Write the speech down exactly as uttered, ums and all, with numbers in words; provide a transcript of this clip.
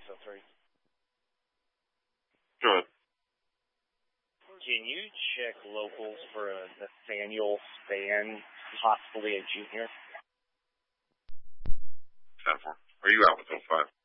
oh three. Go ahead. Can you check locals for a Nathaniel Span, possibly a junior? ten four. Are you out with oh five?